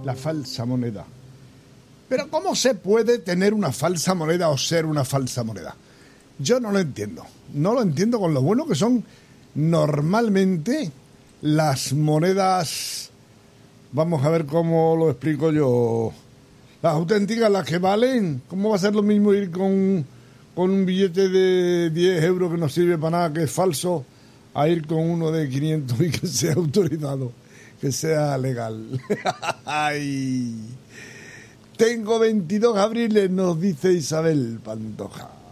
La falsa moneda. Pero ¿cómo se puede tener una falsa moneda o ser una falsa moneda? Yo no lo entiendo. No lo entiendo con lo bueno que son normalmente las monedas. Vamos a ver cómo lo explico yo. Las auténticas, las que valen. ¿Cómo va a ser lo mismo ir con un billete de 10 euros que no sirve para nada, que es falso, a ir con uno de 500 y que sea autorizado, que sea legal? Ay, tengo 22 abriles, nos dice Isabel Pantoja.